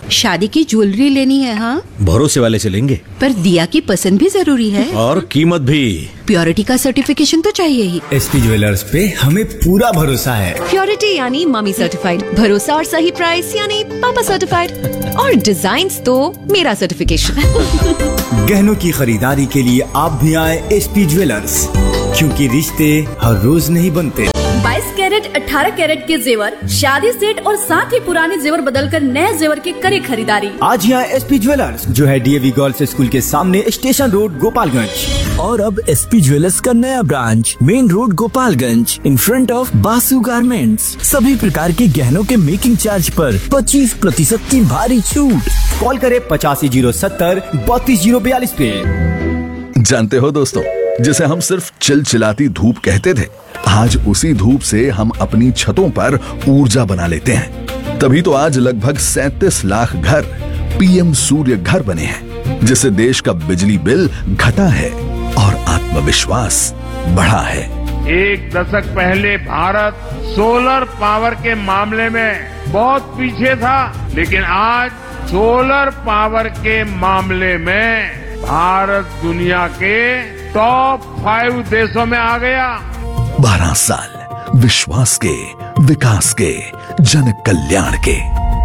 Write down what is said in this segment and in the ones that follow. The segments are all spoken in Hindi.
शादी की ज्वेलरी लेनी है। हाँ, भरोसे वाले से लेंगे। पर दिया की पसंद भी जरूरी है और कीमत भी। प्योरिटी का सर्टिफिकेशन तो चाहिए ही। एसपी ज्वेलर्स पे हमें पूरा भरोसा है। प्योरिटी यानी मम्मी सर्टिफाइड, भरोसा और सही प्राइस यानी पापा सर्टिफाइड, और डिजाइन तो मेरा सर्टिफिकेशन। गहनों की खरीदारी के लिए आप भी आए एसपी ज्वेलर्स, क्योंकि रिश्ते हर रोज नहीं बनते। 22 कैरेट 18 कैरेट के जेवर, शादी सेट और साथ ही पुराने जेवर बदलकर नए जेवर की करे खरीदारी। आज यहाँ एसपी ज्वेलर्स जो है डीएवी गर्ल्स स्कूल के सामने, स्टेशन रोड, गोपालगंज। और अब एसपी ज्वेलर्स का नया branch main road, Gopalganj, in front of Basu garments. सभी प्रकार के गहनों के मेकिंग चार्ज पर 25% की भारी छूट। कॉल करे 8507 32 पे। जानते हो दोस्तों, जिसे हम सिर्फ चिलचिलाती धूप कहते थे, आज उसी धूप से हम अपनी छतों पर ऊर्जा बना लेते हैं। तभी तो आज लगभग 37 लाख घर पीएम सूर्य घर बने हैं, जिससे देश का बिजली बिल घटा है और आत्मविश्वास बढ़ा है। एक दशक पहले भारत सोलर पावर के मामले में बहुत पीछे था, लेकिन आज सोलर पावर के मामले में भारत दुनिया के टॉप 5 देशों में आ गया। 12 साल विश्वास के, विकास के, जन कल्याण के।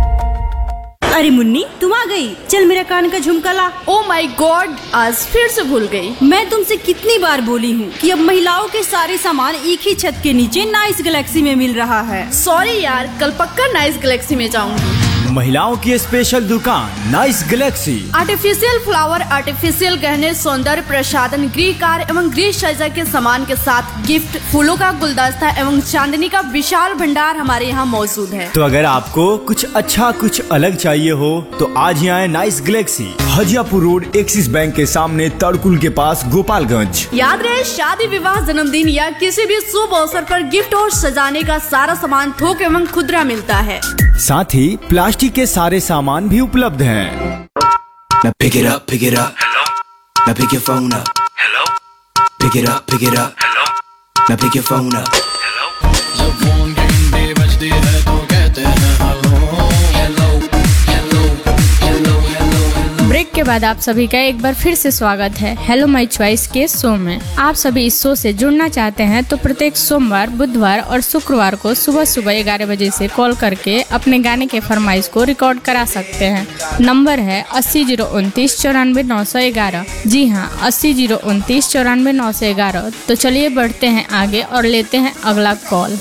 अरे मुन्नी, तुम आ गई। चल मेरा कान का झुमका ला। ओ माय गॉड, आज फिर से भूल गई। मैं तुमसे कितनी बार बोली हूँ कि अब महिलाओं के सारे सामान एक ही छत के नीचे नाइस गैलेक्सी में मिल रहा है। सॉरी यार, कल पक्का नाइस गैलेक्सी में जाऊंगी। महिलाओं की स्पेशल दुकान nice Galaxy. Artificial flower, artificial गहने, सौंदर्य प्रसाधन, गृह कार्य एवं गृह सज्जा के सामान के साथ गिफ्ट, फूलों का गुलदस्ता एवं चांदनी का विशाल भंडार हमारे यहाँ मौजूद है। तो अगर आपको कुछ अच्छा, कुछ अलग चाहिए हो तो आज यहाँ nice Galaxy, Hajiyapur road, axis bank के सामने, तड़कुल के पास, गोपालगंज। याद रहे, शादी, विवाह, जन्मदिन या किसी भी शुभ अवसर पर गिफ्ट और सजाने का सारा सामान थोक एवं खुदरा मिलता है। साथ ही प्लास्टिक के सारे सामान भी उपलब्ध हैं। Now pick it up, pick it up. Hello. Now pick your phone up. Hello. Pick it up, pick it up. Hello. Now pick your phone up. Hello. जब फोन की घंटी बजती है तो कहते हैं hello, hello, hello, hello, hello. Break के बाद आप सभी का एक बार फिर से स्वागत है हेलो माय चॉइस के शो में। आप सभी इस शो से जुड़ना चाहते हैं तो प्रत्येक सोमवार, बुधवार और शुक्रवार को सुबह सुबह 11 बजे से कॉल करके अपने गाने के फरमाइश को रिकॉर्ड करा सकते हैं। नंबर है 80 029 94 911। जी हाँ, 80 029 94 911। तो चलिए बढ़ते हैं आगे और लेते हैं अगला कॉल।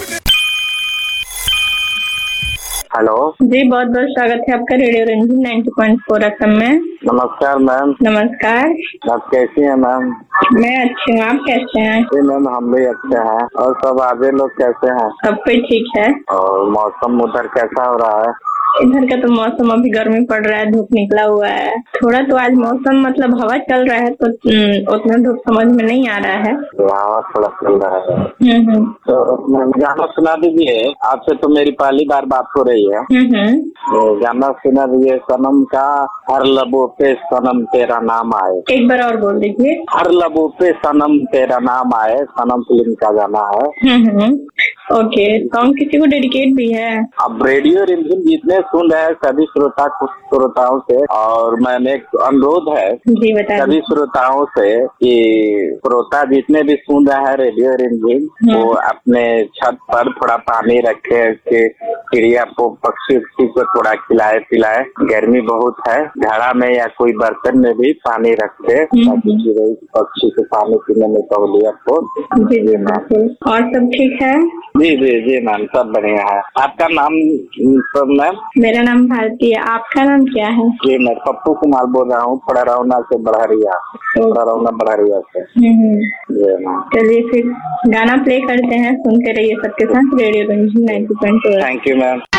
हेलो जी, बहुत बहुत स्वागत है आपका रेडियो रंजन 90.4 FM में। नमस्कार मैम। नमस्कार। आप कैसी हैं मैम? मैं अच्छी हूँ, आप कैसे हैं? जी मैम, हम भी अच्छे हैं। और सब आगे लोग कैसे हैं? सब कुछ ठीक है। और मौसम उधर कैसा हो रहा है? इधर का तो मौसम अभी गर्मी पड़ रहा है, धूप निकला हुआ है। थोड़ा तो आज मौसम मतलब हवा चल रहा है तो उतना धूप समझ में नहीं आ रहा है। हवा थोड़ा चल रहा है। तो गाना सुना दीजिए। आपसे तो मेरी पहली बार बात हो रही है। गाना सुना दीजिए। सनम का हर लबों पे सनम तेरा नाम आए। एक बार और बोल दीजिए। हर लबों पे सनम तेरा नाम आए, सनम फिल्म का गाना है। ओके, सॉन्ग किसी को डेडिकेट भी है? अब रेडियो रिमझिम जितने सुन रहे हैं सभी श्रोताओं से, और मैंने एक अनुरोध है जी बताइए सभी श्रोताओं से कि श्रोता जितने भी सुन रहे हैं रेडियो रिमझिम, वो अपने छत पर थोड़ा पानी रखे, चिड़िया को, पक्षी को थोड़ा खिलाए पिलाए। गर्मी बहुत है, घड़ा में या कोई बर्तन में भी पानी रखे ताकि पक्षी को पानी पीने में सहूलियत हो। जी जी मैम। और सब ठीक है? जी जी जी मैम, सब बढ़िया है। आपका नाम मैम? मेरा नाम भारती है। आपका नाम क्या है? जी मैं पप्पू कुमार बोल रहा हूँ, फड़रौना से, बढ़रिया से। जी मैम। चलिए फिर गाना प्ले करते हैं, सुनते रहिए सबके साथ radio Ranjan 90.4। Thank you ma'am.